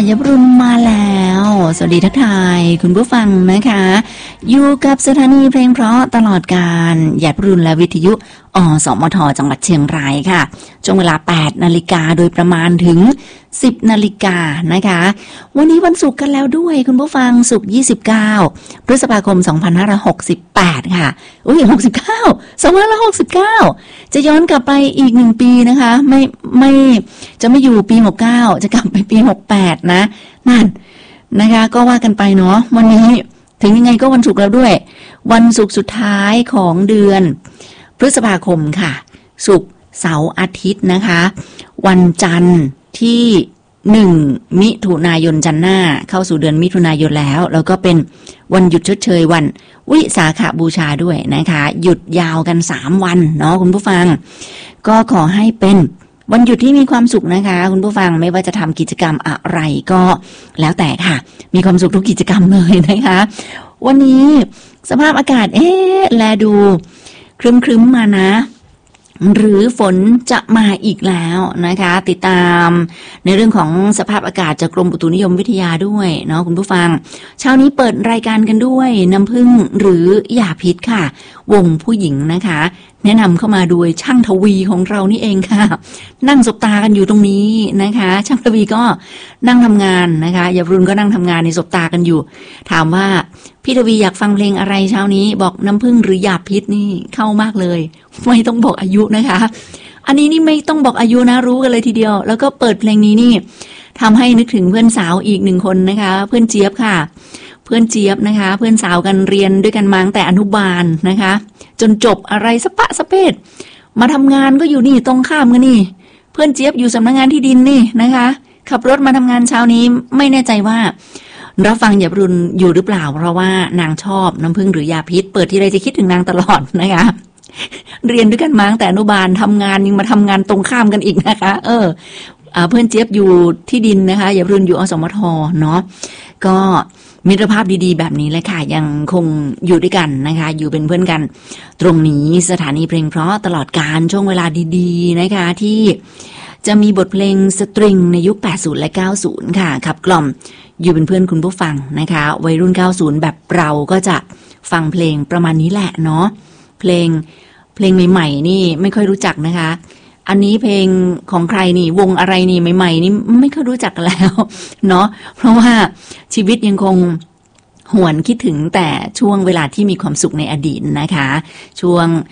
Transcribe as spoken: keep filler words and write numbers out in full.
ยบรุนมาแล้วสวัสดีทักทายคุณผู้ฟังนะคะอยู่กับสถานีเพลงเพราะตลอดการยบรุนและวิทยุอสมทจังหวัดเชียงรายค่ะช่วงเวลา แปดนาฬิกาโดยประมาณถึง สิบนาฬิกานะคะวันนี้วันศุกร์กันแล้วด้วยคุณผู้ฟังศุกร์ยี่สิบเก้าพฤษภาคมสองพันห้าร้อยหกสิบแปดค่ะอุ้ยหกสิบเก้า สองพันห้าร้อยหกสิบเก้าจะย้อนกลับไปอีกหนึ่งปีนะคะไม่ไม่จะไม่อยู่ปีหกสิบเก้าจะกลับไปปีหกสิบแปดนะนั่นนะคะก็ว่ากันไปเนาะวันนี้ถึงยังไงก็วันศุกร์แล้วด้วยวันศุกร์สุดท้ายของเดือนพฤษภาคมค่ะศุกร์เสาร์อาทิตย์นะคะวันจันทร์ที่หนึ่งมิถุนายนจันทร์หน้าเข้าสู่เดือนมิถุนายนแล้วแล้วก็เป็นวันหยุดชดเชยวันวิสาขบูชาด้วยนะคะหยุดยาวกันสามวันเนาะคุณผู้ฟังก็ขอให้เป็นวันหยุดที่มีความสุขนะคะคุณผู้ฟังไม่ว่าจะทำกิจกรรมอะไรก็แล้วแต่ค่ะมีความสุขทุกกิจกรรมเลยนะคะวันนี้สภาพอากาศเอ๊ะแลดูครึ้มๆมานะหรือฝนจะมาอีกแล้วนะคะติดตามในเรื่องของสภาพอากาศจากกรมอุตุนิยมวิทยาด้วยเนาะคุณผู้ฟังเช้านี้เปิดรายการกันด้วยน้ำผึ้งหรือยาพิษค่ะวงผู้หญิงนะคะแนะนำเข้ามาโดยช่างทวีของเรานี่เองค่ะนั่งสบตากันอยู่ตรงนี้นะคะช่างทวีก็นั่งทำงานนะคะยารุนก็นั่งทำงานในสบตากันอยู่ถามว่าพี่ทวีอยากฟังเพลงอะไรเช้านี้บอกน้ำผึ้งหรือยาพิษนี่เข้ามากเลยไม่ต้องบอกอายุนะคะอันนี้นี่ไม่ต้องบอกอายุนะรู้กันเลยทีเดียวแล้วก็เปิดเพลงนี้นี่ทำให้นึกถึงเพื่อนสาวอีกหนึ่งคนนะคะเพื่อนเจี๊ยบค่ะเพื่อนเจี๊ยบนะคะเพื่อนสาวกันเรียนด้วยกันมาตั้งแต่อนุบาลนะคะจนจบอะไรสปะสะเปดมาทำงานก็อยู่นี่ตรงข้ามกันนี่เพื่อนเจี๊ยบอยู่สำนักงานที่ดินนี่นะคะขับรถมาทำงานเช้านี้ไม่แน่ใจว่ารับฟังหยาบรุนอยู่หรือเปล่าเพราะว่านางชอบน้ำผึ้งหรือยาพิษเปิดทีไรจะคิดถึงนางตลอดนะคะเรียนด้วยกันมาตั้งแต่อนุบาลทำงานยังมาทำงานตรงข้ามกันอีกนะคะเออเพื่อนเจี๊ยบอยู่ที่ดินนะคะหยาบรุนอยู่อสมทเนาะก็มิตรภาพดีๆแบบนี้เลยค่ะยังคงอยู่ด้วยกันนะคะอยู่เป็นเพื่อนกันตรงนี้สถานีเพลงเพราะตลอดการช่วงเวลาดีๆนะคะที่จะมีบทเพลงสตริงในยุคแปดสิบและเก้าสิบค่ะขับกล่อมอยู่เป็นเพื่อนคุณผู้ฟังนะคะวัยรุ่นเก้าสิบแบบเราก็จะฟังเพลงประมาณนี้แหละเนาะเพลงเพลงใหม่ๆนี่ไม่ค่อยรู้จักนะคะอันนี้เพลงของใครนี่วงอะไรนี่ใหม่ๆนี่ไม่ค่อยรู้จักกันแล้วเนาะเพราะว่าชีวิตยังคงหวนคิดถึงแต่ช่วงเวลาที่มีความสุขในอดีตนะคะช่วง